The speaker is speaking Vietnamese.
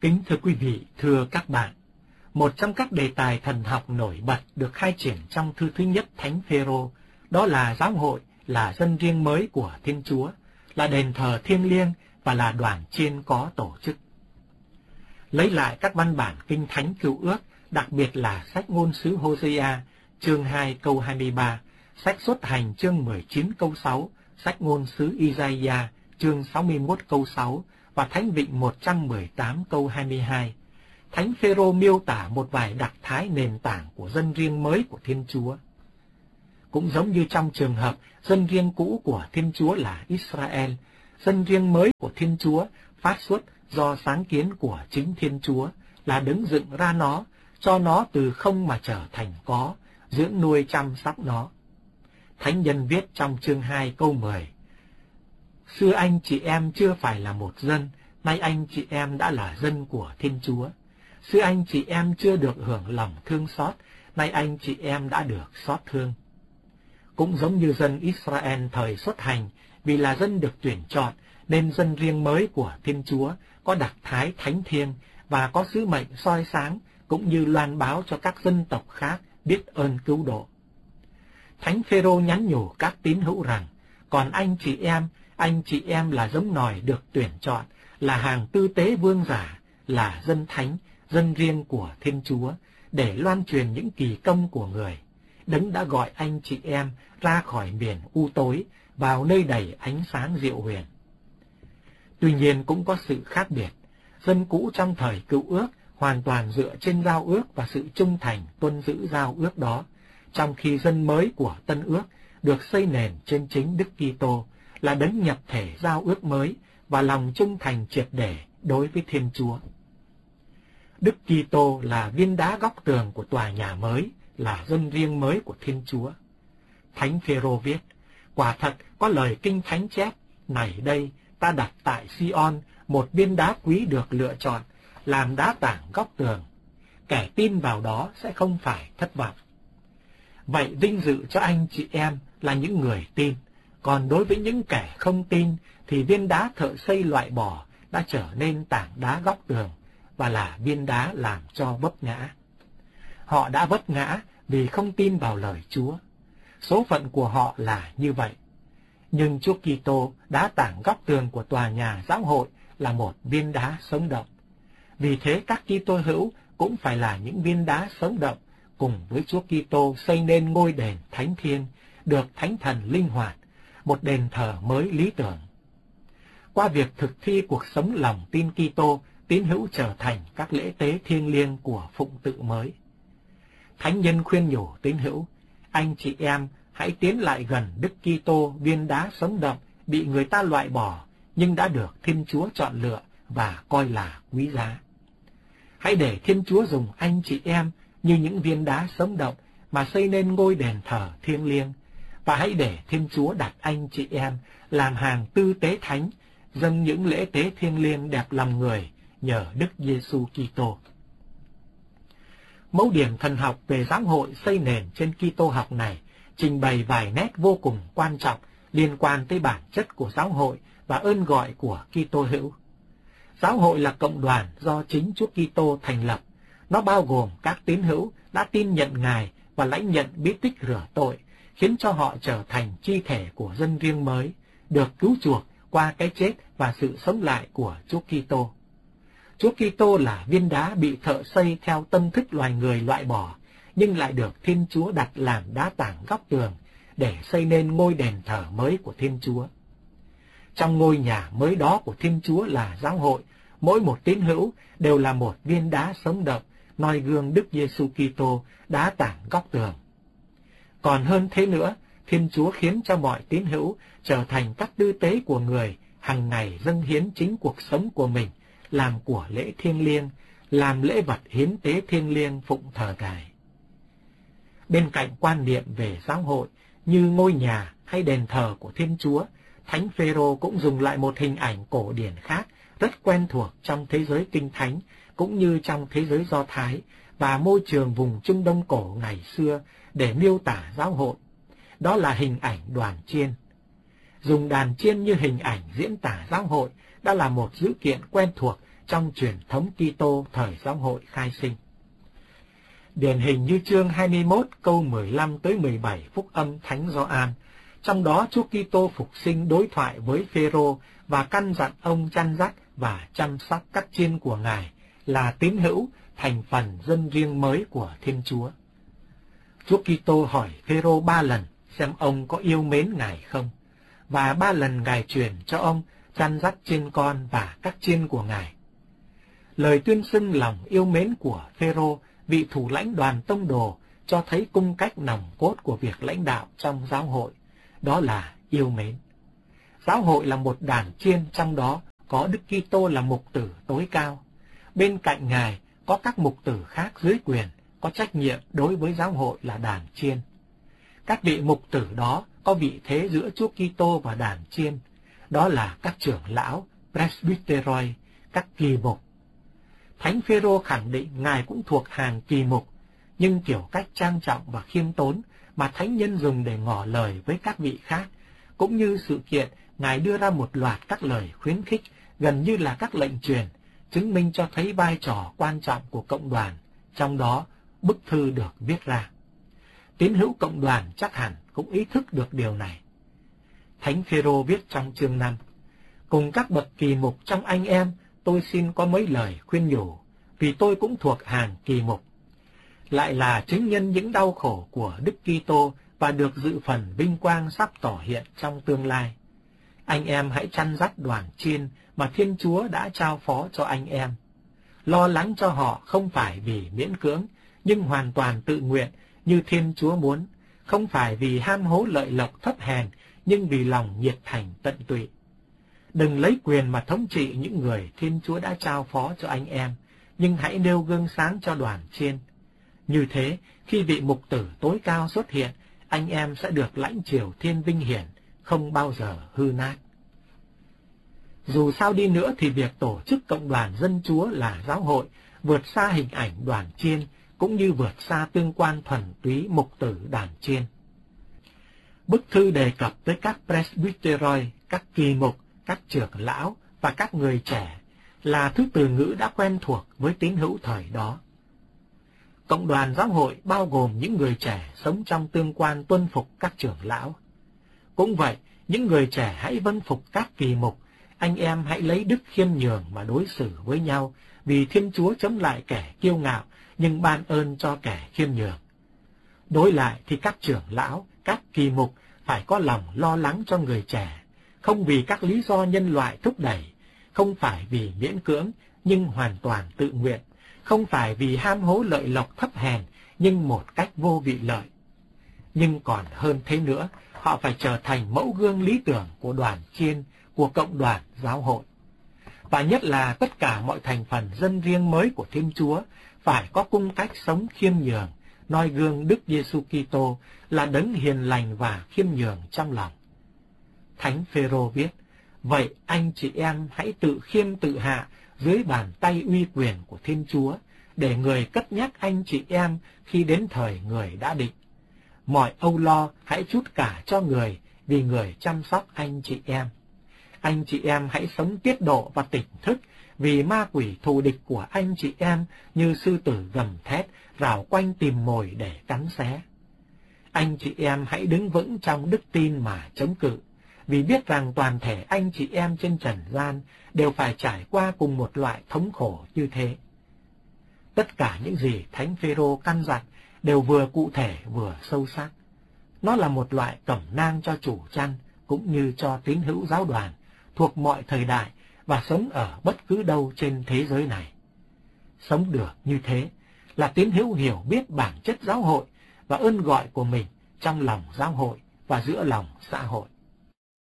Kính thưa quý vị, thưa các bạn, một trong các đề tài thần học nổi bật được khai triển trong thư thứ nhất Thánh Phêrô, đó là giáo hội là dân riêng mới của Thiên Chúa, là đền thờ thiêng liêng và là đoàn chiên có tổ chức. Lấy lại các văn bản Kinh Thánh Cựu Ước, đặc biệt là sách Ngôn sứ Hôse-a, chương 2 câu 23, sách Xuất Hành chương 19 câu 6, sách Ngôn sứ Isaiah chương 61 câu 6 và Thánh Vịnh 118 câu 22. Thánh Phêrô miêu tả một vài đặc thái nền tảng của dân riêng mới của Thiên Chúa. Cũng giống như trong trường hợp dân riêng cũ của Thiên Chúa là Israel, dân riêng mới của Thiên Chúa phát xuất do sáng kiến của chính Thiên Chúa là đứng dựng ra nó, cho nó từ không mà trở thành có, dưỡng nuôi chăm sóc nó. Thánh nhân viết trong chương 2 câu 10, xưa anh chị em chưa phải là một dân, nay anh chị em đã là dân của Thiên Chúa. Xưa anh chị em chưa được hưởng lòng thương xót, nay anh chị em đã được xót thương. Cũng giống như dân Israel thời xuất hành, vì là dân được tuyển chọn, nên dân riêng mới của Thiên Chúa có đặc thái thánh thiêng và có sứ mệnh soi sáng, cũng như loan báo cho các dân tộc khác biết ơn cứu độ. Thánh Phêrô nhắn nhủ các tín hữu rằng, còn anh chị em là giống nòi được tuyển chọn, là hàng tư tế vương giả, là dân thánh, dân riêng của Thiên Chúa, để loan truyền những kỳ công của Người. Đấng đã gọi anh chị em ra khỏi miền u tối, vào nơi đầy ánh sáng diệu huyền. Tuy nhiên cũng có sự khác biệt. Dân cũ trong thời Cựu Ước hoàn toàn dựa trên giao ước và sự trung thành tuân giữ giao ước đó, trong khi dân mới của Tân Ước được xây nền trên chính Đức Kitô, là đấng nhập thể giao ước mới và lòng trung thành triệt để đối với Thiên Chúa. Đức Kitô là viên đá góc tường của tòa nhà mới, là dân riêng mới của Thiên Chúa. Thánh Phêrô viết, quả thật có lời Kinh Thánh chép, này đây ta đặt tại Sion một viên đá quý được lựa chọn, làm đá tảng góc tường. Kẻ tin vào đó sẽ không phải thất vọng. Vậy vinh dự cho anh chị em là những người tin, còn đối với những kẻ không tin thì viên đá thợ xây loại bỏ đã trở nên tảng đá góc tường và là viên đá làm cho vấp ngã. Họ đã vấp ngã vì không tin vào lời Chúa. Số phận của họ là như vậy. Nhưng Chúa Kitô, đá tảng góc tường của tòa nhà giáo hội, là một viên đá sống động. Vì thế các Kitô hữu cũng phải là những viên đá sống động, cùng với Chúa Kitô xây nên ngôi đền thánh thiêng, được Thánh Thần linh hoạt, một đền thờ mới lý tưởng. Qua việc thực thi cuộc sống lòng tin Kitô, tín hữu trở thành các lễ tế thiêng liêng của phụng tự mới. Thánh nhân khuyên nhủ tín hữu, anh chị em hãy tiến lại gần Đức Kitô, viên đá sống động, bị người ta loại bỏ, nhưng đã được Thiên Chúa chọn lựa và coi là quý giá. Hãy để Thiên Chúa dùng anh chị em như những viên đá sống động mà xây nên ngôi đền thờ thiêng liêng, và hãy để Thiên Chúa đặt anh chị em làm hàng tư tế thánh, dâng những lễ tế thiêng liêng đẹp lòng người nhờ Đức Giêsu Kitô. Mẫu điểm thần học về giáo hội xây nền trên Kitô học này trình bày vài nét vô cùng quan trọng liên quan tới bản chất của giáo hội và ơn gọi của Kitô hữu. Giáo hội là cộng đoàn do chính Chúa Kitô thành lập. Nó bao gồm các tín hữu đã tin nhận Ngài và lãnh nhận bí tích rửa tội, khiến cho họ trở thành chi thể của dân riêng mới, được cứu chuộc qua cái chết và sự sống lại của Chúa Kitô. Chúa Kitô là viên đá bị thợ xây theo tâm thức loài người loại bỏ, nhưng lại được Thiên Chúa đặt làm đá tảng góc tường để xây nên ngôi đền thờ mới của Thiên Chúa. Trong ngôi nhà mới đó của Thiên Chúa là giáo hội, mỗi một tín hữu đều là một viên đá sống động, noi gương Đức Giêsu Kitô, đá tảng góc tường. Còn hơn thế nữa, Thiên Chúa khiến cho mọi tín hữu trở thành các tư tế của Người, hằng ngày dâng hiến chính cuộc sống của mình, làm của lễ thiêng liêng, làm lễ vật hiến tế thiêng liêng phụng thờ Ngài. Bên cạnh quan niệm về giáo hội như ngôi nhà hay đền thờ của Thiên Chúa, Thánh Phêrô cũng dùng lại một hình ảnh cổ điển khác rất quen thuộc trong thế giới Kinh Thánh cũng như trong thế giới Do Thái và môi trường vùng Trung Đông cổ ngày xưa để miêu tả giáo hội. Đó là hình ảnh đoàn chiên. Dùng đàn chiên như hình ảnh diễn tả giáo hội đã là một dữ kiện quen thuộc trong truyền thống Kitô thời giáo hội khai sinh. Điển hình như chương 21 câu 15 tới 17 Phúc âm Thánh Gioan, trong đó Chúa Kitô phục sinh đối thoại với Phêrô và căn dặn ông chăn dắt và chăm sóc các chiên của Ngài là tín hữu thành phần dân riêng mới của Thiên Chúa. Chúa Kitô hỏi Phêrô 3 lần xem ông có yêu mến Ngài không, và 3 lần Ngài truyền cho ông chăn dắt chiên con và các chiên của Ngài. Lời tuyên xưng lòng yêu mến của Phêrô, vị thủ lãnh đoàn tông đồ, cho thấy cung cách nòng cốt của việc lãnh đạo trong giáo hội, đó là yêu mến. Giáo hội là một đàn chiên, trong đó có Đức Kitô là mục tử tối cao. Bên cạnh Ngài có các mục tử khác dưới quyền, có trách nhiệm đối với giáo hội là đàn chiên. Các vị mục tử đó có vị thế giữa Chúa Kitô và đàn chiên, đó là các trưởng lão, presbyteroi, các kỳ mục. Thánh Phêrô khẳng định Ngài cũng thuộc hàng kỳ mục, nhưng kiểu cách trang trọng và khiêm tốn mà thánh nhân dùng để ngỏ lời với các vị khác, cũng như sự kiện Ngài đưa ra một loạt các lời khuyến khích gần như là các lệnh truyền, chứng minh cho thấy vai trò quan trọng của cộng đoàn, trong đó bức thư được viết ra. Tín hữu cộng đoàn chắc hẳn cũng ý thức được điều này. Thánh Phêrô viết trong chương 5, cùng các bậc kỳ mục trong anh em, tôi xin có mấy lời khuyên nhủ, vì tôi cũng thuộc hàng kỳ mục. Lại là chứng nhân những đau khổ của Đức Kitô và được dự phần vinh quang sắp tỏ hiện trong tương lai. Anh em hãy chăn dắt đoàn chiên mà Thiên Chúa đã trao phó cho anh em. Lo lắng cho họ không phải vì miễn cưỡng, nhưng hoàn toàn tự nguyện như Thiên Chúa muốn, không phải vì ham hố lợi lộc thấp hèn, nhưng vì lòng nhiệt thành tận tụy. Đừng lấy quyền mà thống trị những người Thiên Chúa đã trao phó cho anh em, nhưng hãy nêu gương sáng cho đoàn chiên. Như thế, khi vị mục tử tối cao xuất hiện, anh em sẽ được lãnh chiều thiên vinh hiển, không bao giờ hư nát. Dù sao đi nữa thì việc tổ chức cộng đoàn dân Chúa là giáo hội vượt xa hình ảnh đoàn chiên, cũng như vượt xa tương quan thuần túy mục tử đàn chiên. Bức thư đề cập tới các presbyteroi, các kỳ mục, các trưởng lão và các người trẻ, là thứ từ ngữ đã quen thuộc với tín hữu thời đó. Cộng đoàn giáo hội bao gồm những người trẻ sống trong tương quan tuân phục các trưởng lão. Cũng vậy, những người trẻ hãy vâng phục các kỳ mục, anh em hãy lấy đức khiêm nhường mà đối xử với nhau, vì Thiên Chúa chống lại kẻ kiêu ngạo, nhưng ban ơn cho kẻ khiêm nhường. Đối lại thì các trưởng lão, các kỳ mục phải có lòng lo lắng cho người trẻ, không vì các lý do nhân loại thúc đẩy, không phải vì miễn cưỡng, nhưng hoàn toàn tự nguyện, không phải vì ham hố lợi lộc thấp hèn, nhưng một cách vô vị lợi. Nhưng còn hơn thế nữa, họ phải trở thành mẫu gương lý tưởng của đoàn chiên, của cộng đoàn giáo hội. Và nhất là tất cả mọi thành phần dân riêng mới của Thiên Chúa phải có cung cách sống khiêm nhường, noi gương Đức Giêsu Kitô là đấng hiền lành và khiêm nhường trong lòng. Thánh Phêrô viết, vậy anh chị em hãy tự khiêm tự hạ dưới bàn tay uy quyền của Thiên Chúa, để người cất nhắc anh chị em khi đến thời người đã định. Mọi âu lo hãy trút cả cho người, vì người chăm sóc anh chị em. Anh chị em hãy sống tiết độ và tỉnh thức, vì ma quỷ thù địch của anh chị em như sư tử gầm thét, rào quanh tìm mồi để cắn xé. Anh chị em hãy đứng vững trong đức tin mà chống cự, vì biết rằng toàn thể anh chị em trên trần gian đều phải trải qua cùng một loại thống khổ như thế. Tất cả những gì Thánh Phêrô căn dặn đều vừa cụ thể vừa sâu sắc. Nó là một loại cẩm nang cho chủ chăn, cũng như cho tín hữu giáo đoàn, thuộc mọi thời đại và sống ở bất cứ đâu trên thế giới này. Sống được như thế là tín hữu hiểu biết bản chất giáo hội và ơn gọi của mình trong lòng giáo hội và giữa lòng xã hội.